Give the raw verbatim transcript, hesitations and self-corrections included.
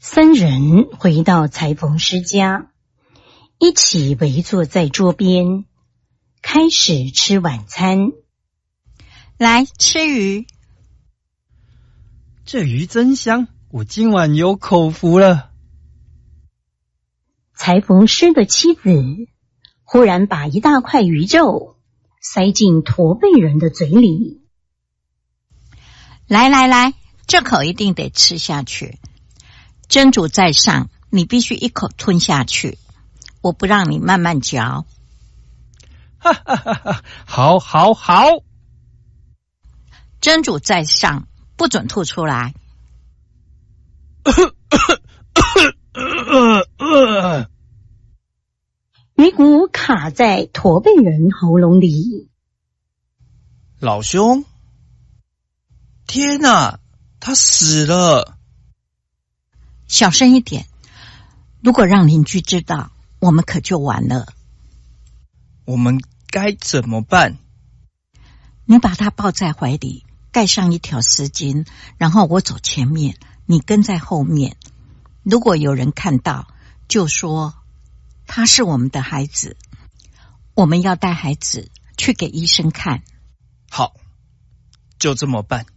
三人回到裁缝师家，一起围坐在桌边，开始吃晚餐。 来，吃鱼。 这鱼真香，我今晚有口福了。 裁缝师的妻子忽然把一大块鱼肉塞进驼背人的嘴里。 来来来，这口一定得吃下去。蒸煮在上，你必须一口吞下去，我不让你慢慢嚼。 哈哈哈哈！好，好，好。 蒸煮在上，不准吐出来。 鱼骨卡在驼背人喉咙里。 老兄，天哪，他死了！ 小声一点，如果让邻居知道，我们可就完了。 我们该怎么办？ 你把他抱在怀里，盖上一条丝巾，然后我走前面，你跟在后面。如果有人看到，就说他是我们的孩子，我们要带孩子去给医生看。 好，就这么办。